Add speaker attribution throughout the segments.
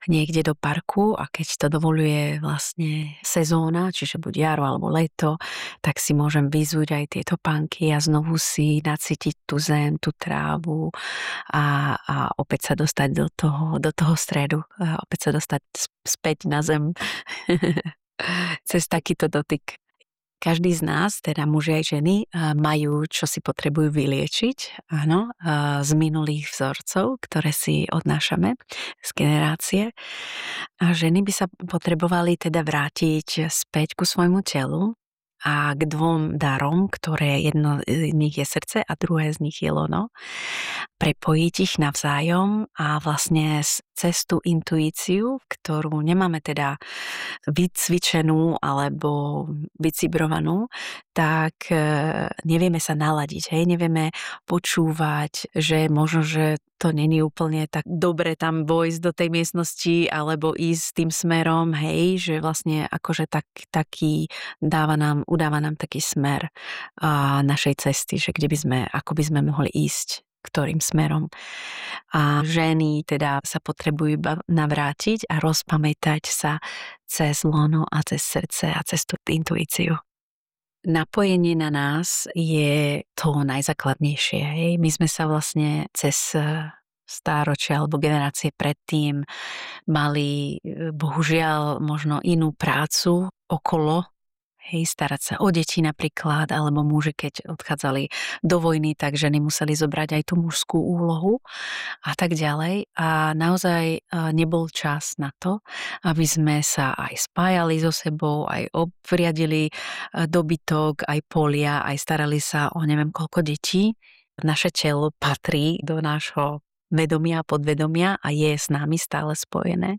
Speaker 1: niekde do parku a keď to dovoľuje vlastne sezóna, čiže buď jaro alebo leto, tak si môžem vyzúť aj tie topánky a znovu si nacítiť tú zem, tú trávu a opäť sa dostať do toho stredu, a opäť sa dostať späť na zem cez takýto dotyk. Každý z nás, teda muži aj ženy, majú, čo si potrebujú vyliečiť, áno, z minulých vzorcov, ktoré si odnášame z generácie. A ženy by sa potrebovali teda vrátiť späť ku svojmu telu a k dvom darom, ktoré jedno z nich je srdce a druhé z nich je lono. Prepojiť ich navzájom a vlastne cez tú intuíciu, ktorú nemáme teda vycvičenú alebo vycibrovanú, tak nevieme sa naladiť, hej, nevieme počúvať, že možno, že to není úplne tak dobre tam vojsť do tej miestnosti alebo ísť tým smerom, hej, že vlastne akože taký udáva nám taký smer našej cesty, že ako by sme mohli ísť, ktorým smerom. A ženy teda sa potrebujú iba navrátiť a rozpamätať sa cez lono a cez srdce a cez tú intuíciu. Napojenie na nás je to najzákladnejšie. Hej? My sme sa vlastne cez stáročia alebo generácie predtým mali bohužiaľ možno inú prácu okolo, hej, starať sa o deti napríklad, alebo muži, keď odchádzali do vojny, tak ženy museli zobrať aj tú mužskú úlohu a tak ďalej. A naozaj nebol čas na to, aby sme sa aj spájali so sebou, aj obriadili dobytok, aj polia, aj starali sa o neviem koľko detí. Naše telo patrí do nášho vedomia a podvedomia a je s nami stále spojené.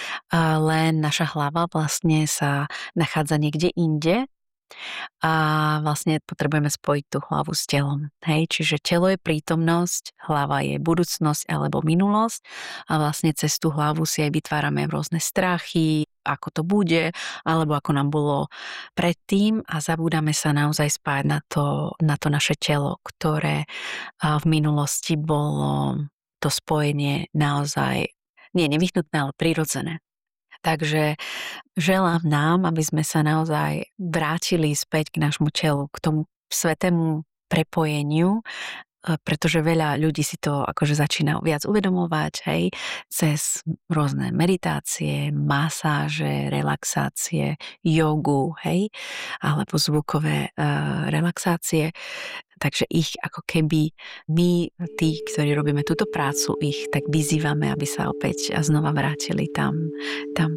Speaker 1: Len naša hlava vlastne sa nachádza niekde inde a vlastne potrebujeme spojiť tú hlavu s telom. Hej? Čiže telo je prítomnosť, hlava je budúcnosť alebo minulosť a vlastne cez tú hlavu si aj vytvárame rôzne strachy, ako to bude, alebo ako nám bolo predtým a zabúdame sa naozaj spájať na to naše telo, ktoré v minulosti bolo to spojenie naozaj nie nevyhnutné, ale prirodzené. Takže želám nám, aby sme sa naozaj vrátili späť k nášmu telu, k tomu svätému prepojeniu, pretože veľa ľudí si to akože začína viac uvedomovať, hej, cez rôzne meditácie, masáže, relaxácie, jogu, hej, alebo zvukové relaxácie. Takže ich ako keby my, tí, ktorí robíme túto prácu, ich tak vyzývame, aby sa opäť a znova vrátili tam